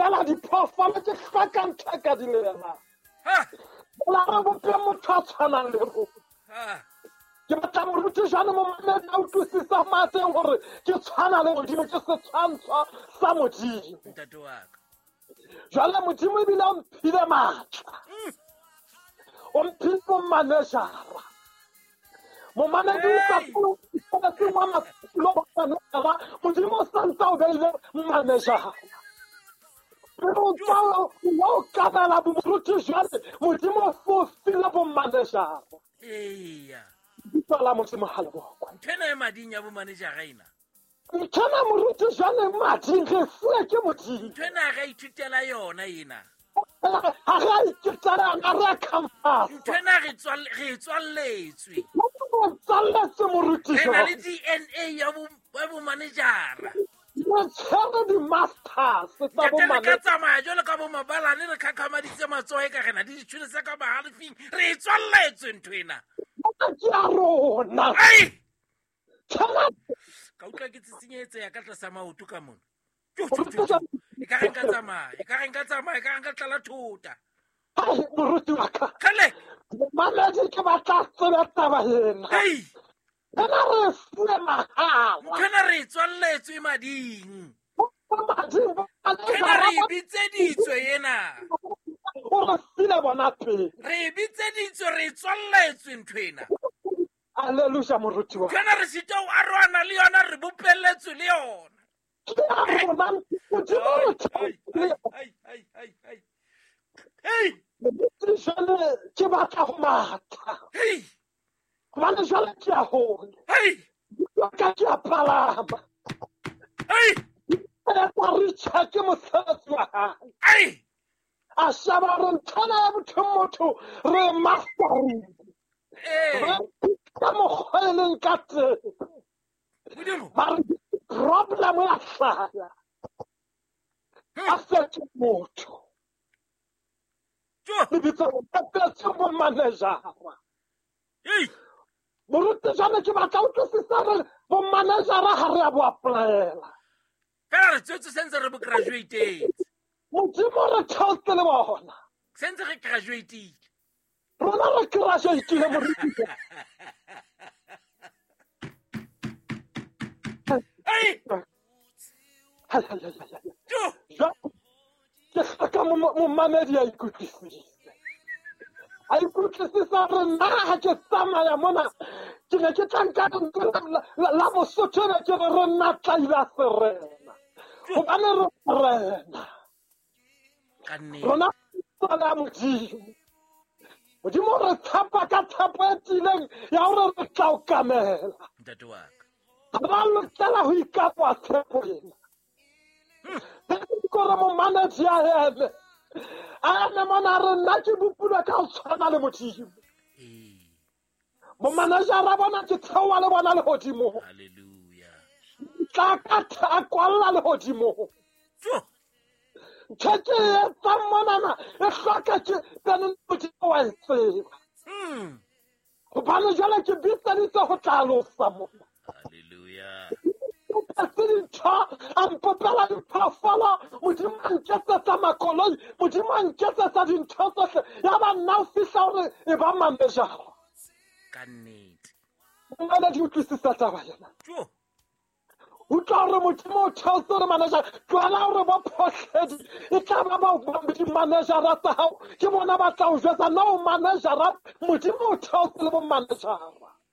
jala diphoofolo tse hlakantha ka dilela la re bope motho a tshwanang le rona ke batla moruti jane mo mamedi a utlwisisa matseng gore ke tshwana le modimo ke setshwantsho sa modimo ntate wa ka jwale modimo ebile o mphile matla o mphile momanejara momanedi o ka tsengwa mafelo momanejara modimo o santse o beile mmanejara o kabela bomoruti jwale modimo o fofile bommanejara eya tsala modimo ha leboko nthena e mading ya bomanejara ena nthena moruti jwale mading re fuwe ke modimo nthena ga ithutela yona ena ha re iketela ga re campus nthena re tswalletswe tsalletse moruti re na le DNA ya bomanejara re tshwere di-masters tsa re ka tsamaya jalo ka bomabalane re kgakgamaditse matsoe ka rena di ditshulisa ka magalefing re e tswalletswe ntho ena ke a rona ka utlwa ke tsitsenyetse ya ka tlasa maoto ka mona e ka re nka tsamaya e ka re nka tlala thota moruti wa ka kale mamedi ke batla tsebe taba ena ena re fuwe mahala nthena re e tswalletswe mading nthena re e bitseditswe ena o re file bona pele re e bitseditswe re e tswalletswe nthwena alleluja moruti wa nthena re sita o arwana le yona re bopelletswe le yona jale ke batla go matha gobane jale ke a gole ka ke a palama ka recha ke mosebetsi wa gae a shaba re nthana ya motho re masterile ka mokgwa e leng ka teng mare problem ya hlaya a fetse motho lebitso a fetse bomanejara moruti jane ke batla utlwisisa re bomanejara ga re ya bo applyela fela re tswetse sentse re bo graduatetse modimo re theotse le bona sentse re graduatile rona re graduatile moruti ke hlaka momamedi a ikutlwisise a ikutlwisisa re nna ga ke tsamaya mona ke ne ke tlanka la bosotho ne ke re nna tlaila serena gobane re rena rona tsala modimo modimo re tshapa ka tshepo e tileng ya gore re tla o kamela ntate wa ka ga ba lokela go ikapwa tshepo ena kore momanedi a ene mona re nna ke bopulwe ka go tshwana le modimo momanejara bona ke theoa le bona legodimong tla ka a kwalela legodimong ntho ke e etsang monana e hloka ke pene modimo wa e tseba gobane jale ke bitseditse go tlalosa mona se dintho a mpopela diphoofolo modimo a nketsetsa makoloi modimo a nketsetsa dintho tsohle ya ba nna o fihla gore e ba manejara ka nnete ngwana di utlwisisa taba yena utlwa gore modimo o theotse gore manejara tlwala gore ba photlhedi e tla ba dimanejara tsa gago ke bona ba tla o jwetsa na o manejara modimo o theotse le bomanejara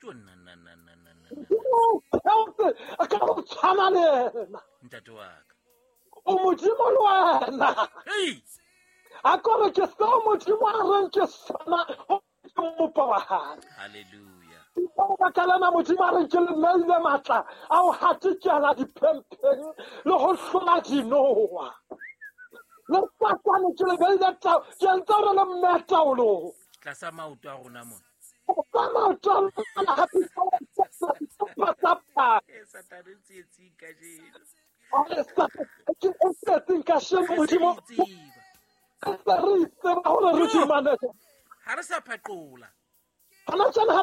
a ka go tshwana le ena ntate wa ka o modimo le wena a kore ke seo modimo a reng ke sona o ke mopa wa gae halleluja ba kalana modimo a reng ke le neile matla a o hatikela diphempeng le go hlola dinoa le sakwane ke le beile ke entse gore le mmetaolong tlasa maoto a rona mona ha re sa phaqola